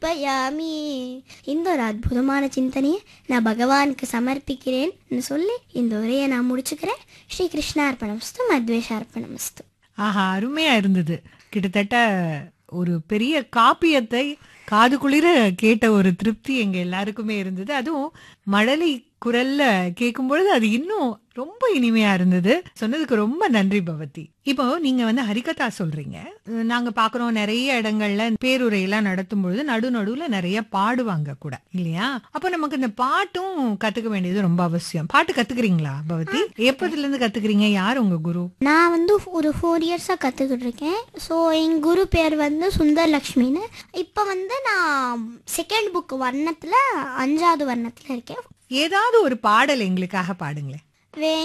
சமர்ப்பயாமி. இந்த ஒரு அற்புதமான சிந்தனையை நான் பகவானுக்கு சமர்ப்பிக்கிறேன்னு சொல்லி இந்த உரையை நான் முடிச்சுக்கிறேன். ஸ்ரீ கிருஷ்ணார்ப்பணமஸ்து, மத்வேஷார்ப்பணமஸ்து. ஆஹா, அருமையா இருந்தது. கிட்டத்தட்ட ஒரு பெரிய காப்பியத்தை காது குளிர கேட்ட ஒரு திருப்தி எங்க எல்லாருக்குமே இருந்தது. அதுவும் மழலை குரல்ல கேட்கும் பொழுது அது இன்னும் ரொம்ப இனிமையா இருந்தது. சொன்னதுக்கு ரொம்ப நன்றி பவதி. இப்போ நீங்க ஹரிகதா சொல்றீங்க. நாங்க பாக்குறோம் நிறைய இடங்கள்ல பேருரை எல்லாம் நடத்தும் பொழுது நடுநடுவுல நிறைய பாடுவாங்க கூட இல்லையா? அப்ப நமக்கு இந்த பாட்டும் கத்துக்க வேண்டியது ரொம்ப அவசியம். பாட்டு கத்துக்கிறீங்களா பவதி? எப்பதுல இருந்து கத்துக்கிறீங்க? யார் உங்க குரு? நான் ஒரு 4 இயர்ஸா கத்துக்கிட்டு இருக்கேன். ஸோ என் குரு பேர் சுந்தர் லக்ஷ்மின்னு. இப்போ நான் செகண்ட் புக் வர்ணத்துல 5வது வர்ணத்துல இருக்கேன். ஏதாவது ஒரு பாடல் எங்களுக்காக பாடுங்களேன்.